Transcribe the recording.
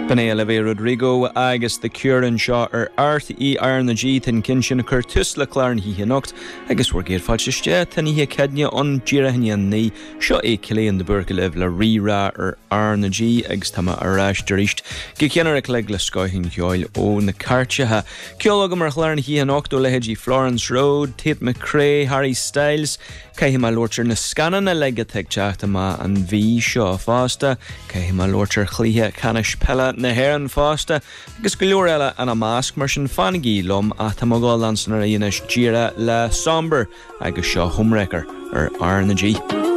B'né Olivia Rodrigo agus the Kieran Shaw art ar na G tin cinshin cur tusla clarn hí hinocht agus war géir fáiliste tan hí cedne an jíra hinian ní seo é ciléan de burca lev le rira ar na G agus tama arás duricht go ceanar le le scoihin ceáil ó na cartethe ceolala go mar chláirn hí hinocht ó lehéidí Florence Road, Tate McRae, Harry Styles Caihí má lortar na scanan a leige teagteachta má an bhí seo fásta Caihí má lortar chlíthe canis pella na héan fásta agus go leor eile an a másc mar sin fannaí lom a tá mágáil lansan ar aonas díra le somber agus seo humreacar ar na G.